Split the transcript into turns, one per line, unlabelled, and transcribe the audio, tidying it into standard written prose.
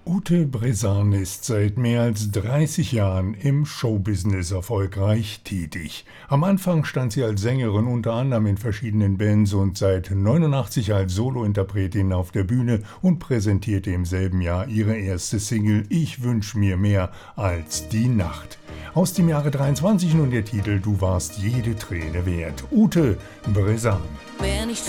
Ute Bresan ist seit mehr als 30 Jahren im Showbusiness erfolgreich tätig. Am Anfang stand sie als Sängerin unter anderem in verschiedenen Bands und seit 89 als Solointerpretin auf der Bühne und präsentierte im selben Jahr ihre erste Single Ich wünsch mir mehr als die Nacht. Aus dem Jahre 23 nun der Titel Du warst jede Träne wert. Ute Bresan.
Wer nicht